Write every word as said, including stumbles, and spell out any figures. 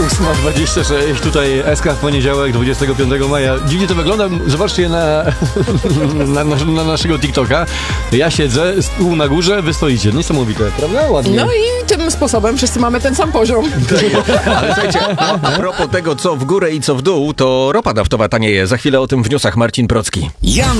ósma dwadzieścia sześć, tutaj S K w poniedziałek, dwudziestego piątego maja. Dziwnie to wygląda, zobaczcie na, na, na, na naszego TikToka. Ja siedzę tu na górze, wy stoicie. Niesamowite, prawda? Ładnie. No i tym sposobem wszyscy mamy ten sam poziom. Ale słuchajcie, a, a propos tego, co w górę i co w dół, to ropa naftowa tanieje. Za chwilę o tym w newsach Marcin Procki. Jan